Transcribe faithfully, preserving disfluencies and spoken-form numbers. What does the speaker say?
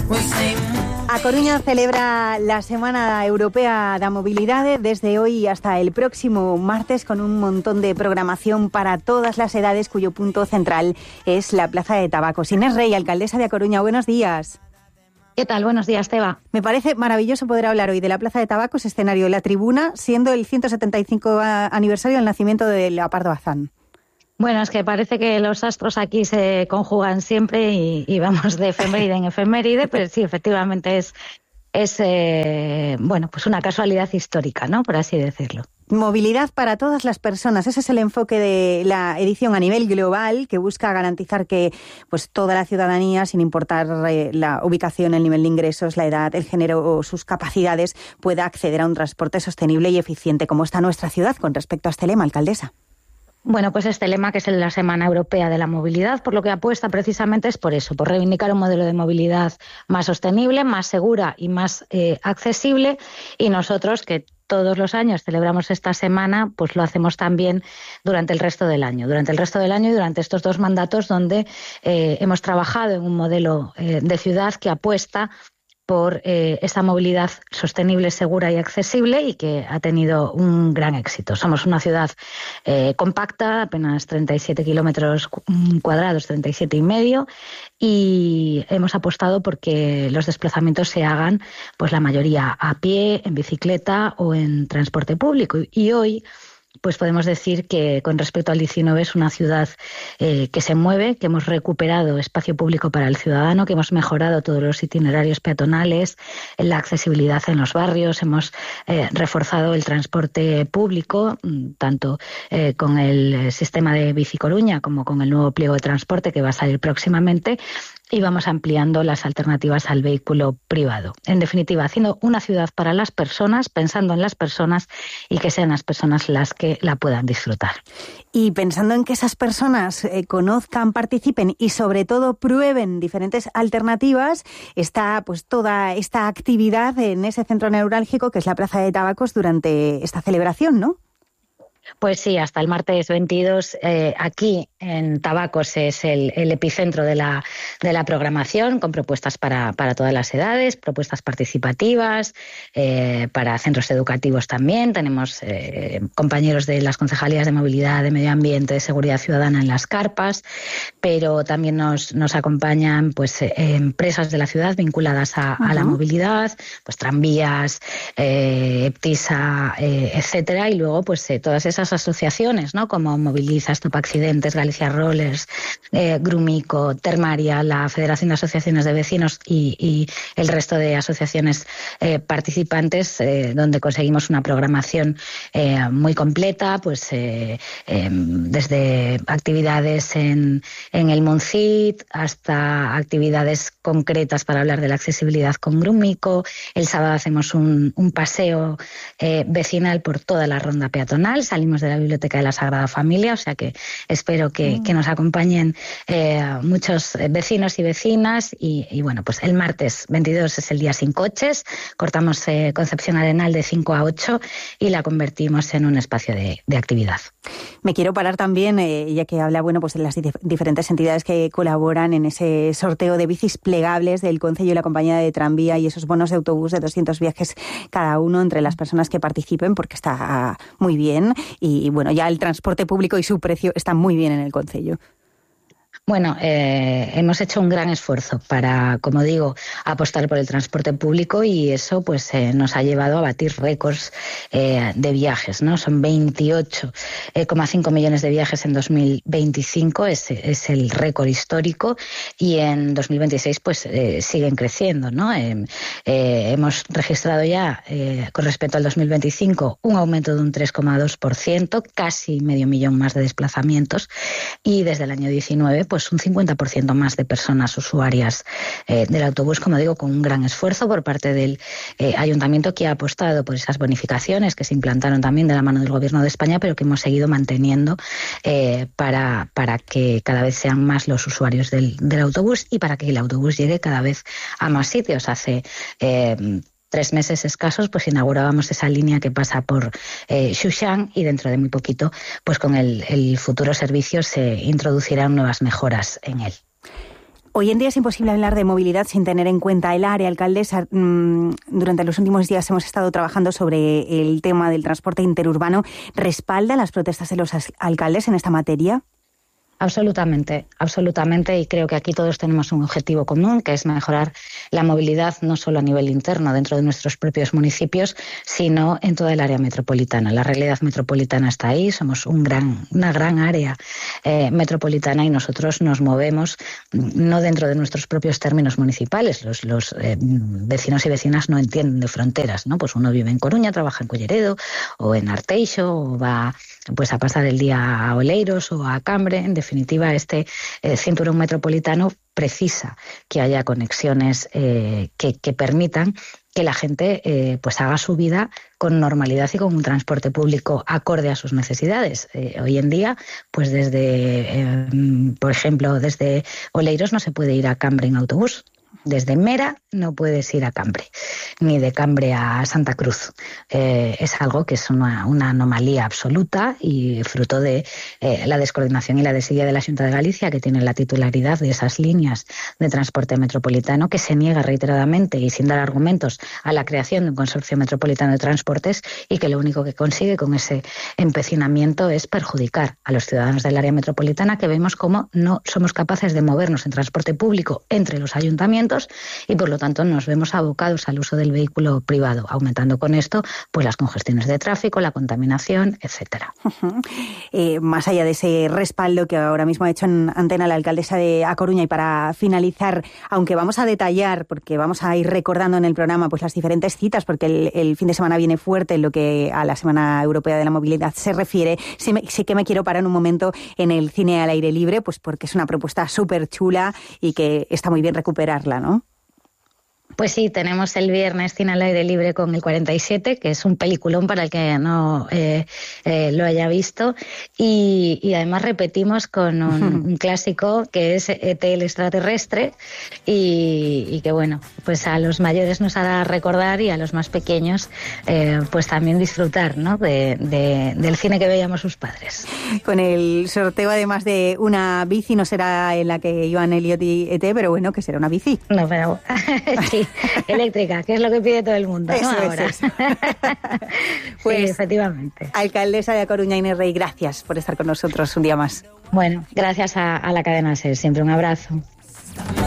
A Coruña celebra la Semana Europea da Mobilidade desde hoy hasta el próximo martes, con un montón de programación para todas las edades, cuyo punto central es la Plaza de Tabacos. Inés Rey, alcaldesa de A Coruña, buenos días. ¿Qué tal? Buenos días, Teba. Me parece maravilloso poder hablar hoy de la Plaza de Tabacos, escenario de la tribuna, siendo el ciento setenta y cinco aniversario del nacimiento de Leopardo Bazán. Bueno, es que parece que los astros aquí se conjugan siempre y, y vamos de efeméride en efeméride, pero sí, efectivamente es, es eh, bueno, pues una casualidad histórica, ¿no? Por así decirlo. Movilidad para todas las personas, ese es el enfoque de la edición a nivel global, que busca garantizar que pues toda la ciudadanía, sin importar eh, la ubicación, el nivel de ingresos, la edad, el género o sus capacidades, pueda acceder a un transporte sostenible y eficiente. ¿Cómo está nuestra ciudad con respecto a este lema, alcaldesa? Bueno, pues este lema, que es el de la Semana Europea de la Movilidad, por lo que apuesta precisamente es por eso, por reivindicar un modelo de movilidad más sostenible, más segura y más eh, accesible. Y nosotros, que todos los años celebramos esta semana, pues lo hacemos también durante el resto del año. Durante el resto del año y durante estos dos mandatos donde eh, hemos trabajado en un modelo eh, de ciudad que apuesta por eh, esa movilidad sostenible, segura y accesible, y que ha tenido un gran éxito. Somos una ciudad eh, compacta, apenas treinta y siete kilómetros cuadrados, treinta y siete y medio, y hemos apostado porque los desplazamientos se hagan, pues la mayoría a pie, en bicicleta o en transporte público. Y hoy pues podemos decir que con respecto al diecinueve es una ciudad eh, que se mueve, que hemos recuperado espacio público para el ciudadano, que hemos mejorado todos los itinerarios peatonales, la accesibilidad en los barrios, hemos eh, reforzado el transporte público, tanto eh, con el sistema de Bici Coruña como con el nuevo pliego de transporte que va a salir próximamente, y vamos ampliando las alternativas al vehículo privado. En definitiva, haciendo una ciudad para las personas, pensando en las personas y que sean las personas las que la puedan disfrutar. Y pensando en que esas personas eh, conozcan, participen y sobre todo prueben diferentes alternativas, está pues toda esta actividad en ese centro neurálgico que es la Plaza de Tabacos durante esta celebración, ¿no? Pues sí, hasta el martes veintidós, eh, aquí en Tabacos es el, el epicentro de la, de la programación, con propuestas para, para todas las edades, propuestas participativas, eh, para centros educativos también. Tenemos eh, compañeros de las concejalías de movilidad, de medio ambiente, de seguridad ciudadana en las carpas, pero también nos, nos acompañan pues eh, empresas de la ciudad vinculadas a, uh-huh. a la movilidad, pues tranvías, eh, Eptisa, eh, etcétera, y luego pues eh, todas esas asociaciones, ¿no? Como Moviliza, Stop Accidentes, Galicia Rollers, eh, Grumico, Termaria, la Federación de Asociaciones de Vecinos y, y el resto de asociaciones eh, participantes, eh, donde conseguimos una programación eh, muy completa, pues eh, eh, desde actividades en, en el Moncid hasta actividades concretas para hablar de la accesibilidad con Grumico. El sábado hacemos un, un paseo eh, vecinal por toda la ronda peatonal. Salimos de la Biblioteca de la Sagrada Familia, o sea que espero que, que nos acompañen eh, muchos vecinos y vecinas. Y, y bueno, pues el martes veintidós es el día sin coches. Cortamos eh, Concepción Arenal de cinco a ocho y la convertimos en un espacio de, de actividad. Me quiero parar también, eh, ya que habla bueno, pues de las dif- diferentes entidades que colaboran en ese sorteo de bicis plegables del Concello y la compañía de tranvía, y esos bonos de autobús de doscientos viajes cada uno entre las personas que participen, porque está muy bien. Y, y bueno, ya el transporte público y su precio están muy bien en el Concello. Bueno, eh, hemos hecho un gran esfuerzo para, como digo, apostar por el transporte público, y eso pues eh, nos ha llevado a batir récords eh, de viajes, ¿no? Son veintiocho coma cinco millones de viajes en dos mil veinticinco, es, es el récord histórico, y en dos mil veintiséis pues eh, siguen creciendo, ¿no? Eh, eh, hemos registrado ya, eh, con respecto al dos mil veinticinco, un aumento de un tres coma dos por ciento, casi medio millón más de desplazamientos, y desde el año diecinueve pues un cincuenta por ciento más de personas usuarias eh, del autobús, como digo, con un gran esfuerzo por parte del eh, ayuntamiento, que ha apostado por esas bonificaciones que se implantaron también de la mano del Gobierno de España, pero que hemos seguido manteniendo eh, para, para que cada vez sean más los usuarios del, del autobús y para que el autobús llegue cada vez a más sitios. Hace eh, tres meses escasos, pues inaugurábamos esa línea que pasa por eh, Xuxán, y dentro de muy poquito, pues con el, el futuro servicio se introducirán nuevas mejoras en él. Hoy en día es imposible hablar de movilidad sin tener en cuenta el área. Alcaldesa, durante los últimos días hemos estado trabajando sobre el tema del transporte interurbano. ¿Respalda las protestas de los alcaldes en esta materia? Absolutamente, absolutamente, y creo que aquí todos tenemos un objetivo común, que es mejorar la movilidad no solo a nivel interno dentro de nuestros propios municipios, sino en toda el área metropolitana. La realidad metropolitana está ahí, somos un gran, una gran área eh, metropolitana y nosotros nos movemos no dentro de nuestros propios términos municipales. Los, los eh, vecinos y vecinas no entienden de fronteras, ¿no? Pues uno vive en Coruña, trabaja en Colleredo o en Arteixo, o va pues a pasar el día a Oleiros o a Cambre. En definitiva, este eh, cinturón metropolitano precisa que haya conexiones eh, que, que permitan que la gente eh, pues haga su vida con normalidad y con un transporte público acorde a sus necesidades. Eh, hoy en día, pues desde, eh, por ejemplo, desde Oleiros no se puede ir a Cambre en autobús. Desde Mera no puedes ir a Cambre, ni de Cambre a Santa Cruz. Eh, es algo que es una, una anomalía absoluta y fruto de eh, la descoordinación y la desidia de la Xunta de Galicia, que tiene la titularidad de esas líneas de transporte metropolitano, que se niega reiteradamente y sin dar argumentos a la creación de un consorcio metropolitano de transportes, y que lo único que consigue con ese empecinamiento es perjudicar a los ciudadanos del área metropolitana, que vemos cómo no somos capaces de movernos en transporte público entre los ayuntamientos, y por lo tanto nos vemos abocados al uso del vehículo privado, aumentando con esto pues las congestiones de tráfico, la contaminación, etcétera. Uh-huh. Eh, más allá de ese respaldo que ahora mismo ha hecho en antena la alcaldesa de A Coruña, y para finalizar, aunque vamos a detallar, porque vamos a ir recordando en el programa pues las diferentes citas, porque el, el fin de semana viene fuerte en lo que a la Semana Europea de la Movilidad se refiere, sí, me, sí que me quiero parar un momento en el cine al aire libre, pues porque es una propuesta súper chula y que está muy bien recuperarla, ¿no? Pues sí, tenemos el viernes cine al aire libre con el cuarenta y siete, que es un peliculón para el que no eh, eh, lo haya visto, y, y además repetimos con un, un clásico que es E T el extraterrestre, y, y que bueno, pues a los mayores nos hará recordar, y a los más pequeños eh, pues también disfrutar, ¿no?, de, de, del cine que veíamos sus padres. Con el sorteo además de una bici, no será en la que iban Elliot y E T, pero bueno, que será una bici. No, pero sí. Eléctrica, que es lo que pide todo el mundo, eso, ¿no? Ahora. Eso, eso. Pues, sí, efectivamente. Alcaldesa de A Coruña, Inés Rey, gracias por estar con nosotros un día más. Bueno, gracias a, a la cadena SER, siempre un abrazo.